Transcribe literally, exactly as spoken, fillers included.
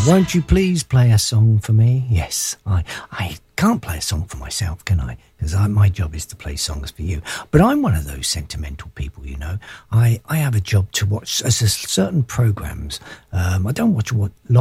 Won't you please play a song for me? Yes, I I can't play a song for myself, can I? Because my job is to play songs for you. But I'm one of those sentimental people, you know. I, I have a job to watch uh, certain programs. Um, I don't watch what